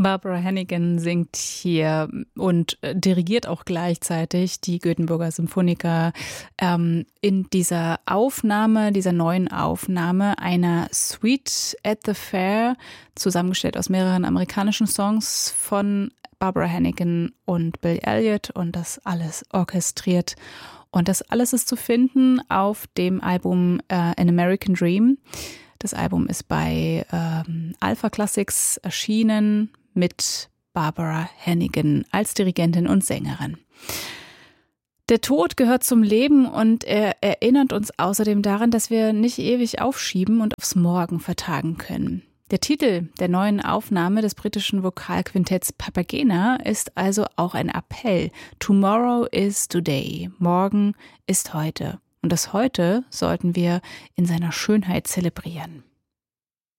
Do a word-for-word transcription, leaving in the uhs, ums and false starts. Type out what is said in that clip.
Barbara Hannigan singt hier und dirigiert auch gleichzeitig die Göteborger Symphoniker ähm, in dieser Aufnahme, dieser neuen Aufnahme einer Suite at the Fair, zusammengestellt aus mehreren amerikanischen Songs von Barbara Hannigan und Bill Elliott und das alles orchestriert. Und das alles ist zu finden auf dem Album äh, An American Dream. Das Album ist bei ähm, Alpha Classics erschienen mit Barbara Hannigan als Dirigentin und Sängerin. Der Tod gehört zum Leben und er erinnert uns außerdem daran, dass wir nicht ewig aufschieben und aufs Morgen vertagen können. Der Titel der neuen Aufnahme des britischen Vokalquintetts Papagena ist also auch ein Appell. Tomorrow is today. Morgen ist heute. Und das Heute sollten wir in seiner Schönheit zelebrieren.